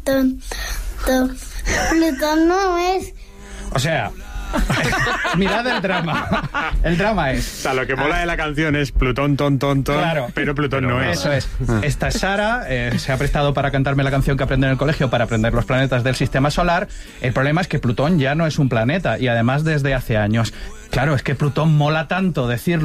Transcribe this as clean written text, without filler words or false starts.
Plutón no es. O sea, mirad el drama. El drama es... O sea, lo que mola de la canción es Plutón, Claro. pero Plutón no es. Eso es. Esta es Sara, se ha prestado para cantarme la canción que aprende en el colegio para aprender los planetas del sistema solar. El problema es que Plutón ya no es un planeta y además desde hace años. Claro, es que Plutón mola tanto decirlo.